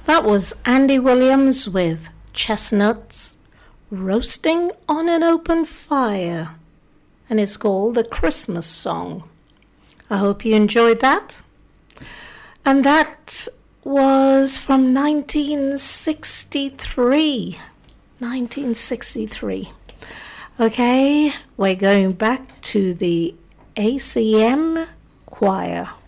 That was Andy Williams with Chestnuts Roasting on an Open Fire, and it's called The Christmas Song. I hope you enjoyed that. And that was from 1963. 1963. Okay, we're going back to the ACM choir.